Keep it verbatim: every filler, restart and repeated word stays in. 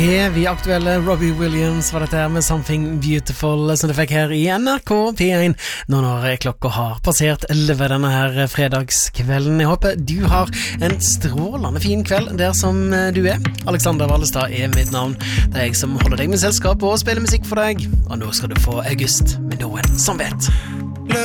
Evig aktuelle Robbie Williams var dette her med Something Beautiful som du fikk her i N R K P én nå når klokka har passert elleve denne her fredagskvelden. Jeg håper du har en strålende fin kveld der som du er. Alexander Wallestad er mitt navn. Det er jeg som holder deg med selskap og spiller musikk for deg. Og nå skal du få August med Noen som vet.